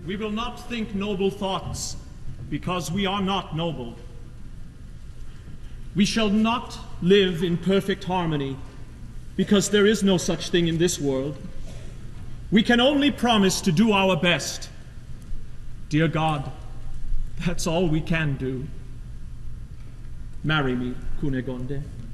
We will not think noble thoughts because we are not noble. We shall not live in perfect harmony because there is no such thing in this world. We can only promise to do our best. Dear God, that's all we can do. Marry me, Cunegonde.